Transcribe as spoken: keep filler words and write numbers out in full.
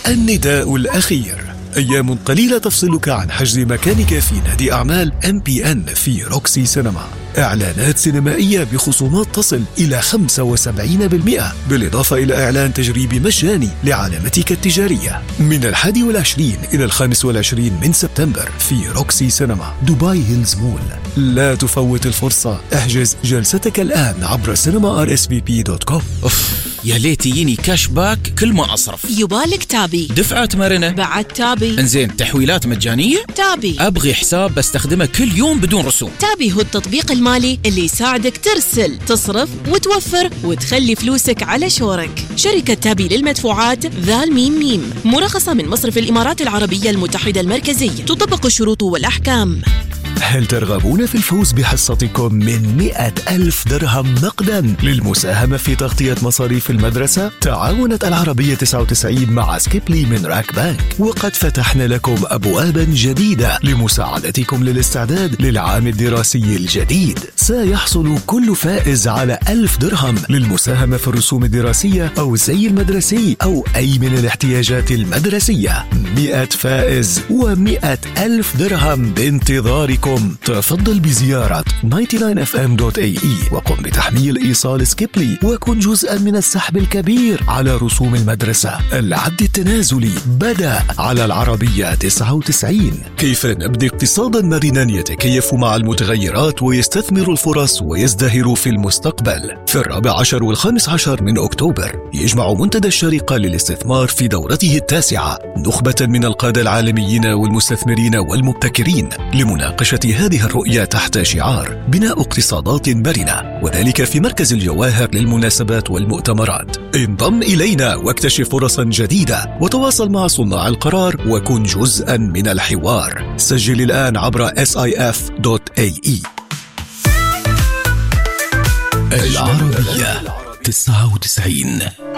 النداء الأخير. أيام قليلة تفصلك عن حجز مكانك في نادي أعمال إم بي إن في روكسي سينما. إعلانات سينمائية بخصومات تصل إلى خمسة وسبعين بالمئة، بالإضافة إلى إعلان تجريبي مجاني لعلامتك التجارية من الحادي والعشرين إلى الخامس والعشرين من سبتمبر في روكسي سينما دبي هيلز مول. لا تفوت الفرصة، احجز جلستك الآن عبر سينما آر إس في بي دوت كوم. أوف، يا ليت يجيني كاش باك كل ما أصرف. يبالك تابي، دفعات مرنة بعد تابي. انزين، تحويلات مجانية تابي. أبغي حساب بستخدمه كل يوم بدون رسوم. تابي هو التطبيق المالي اللي يساعدك ترسل، تصرف وتوفر وتخلي فلوسك على شورك. شركة تابي للمدفوعات ذا الميم ميم، مرخصة من مصرف الإمارات العربية المتحدة المركزية، تطبق الشروط والأحكام. هل ترغبون في الفوز بحصتكم من مئة ألف درهم نقدا للمساهمة في تغطية مصاريف المدرسة؟ تعاونت العربية تسعة وتسعين مع سكيبلي من راك بانك، وقد فتحنا لكم أبوابا جديدة لمساعدتكم للاستعداد للعام الدراسي الجديد. سيحصل كل فائز على ألف درهم للمساهمة في الرسوم الدراسية أو الزي المدرسي أو أي من الاحتياجات المدرسية. مئة فائز ومئة ألف درهم بانتظاركم. تفضل بزيارة تسعة وتسعين إف إم دوت إيه إي وقم بتحميل إيصال سكيبلي وكن جزءا من السحب الكبير على رسوم المدرسة. العد التنازلي بدأ على العربية تسعة وتسعين. كيف نبني اقتصادا مرنا يتكيف مع المتغيرات ويستثمر الفرص ويزدهر في المستقبل؟ في الرابع عشر والخامس عشر من أكتوبر يجمع منتدى الشارقة للاستثمار في دورته التاسعة نخبة من القادة العالميين والمستثمرين والمبتكرين لمناقشة هذه الرؤية تحت شعار بناء اقتصادات مرنة، وذلك في مركز الجواهر للمناسبات والمؤتمرات. انضم إلينا واكتشف فرصا جديدة وتواصل مع صناع القرار وكن جزءا من الحوار. سجل الآن عبر إس آي إف دوت إيه إي. العربية تسعة وتسعين.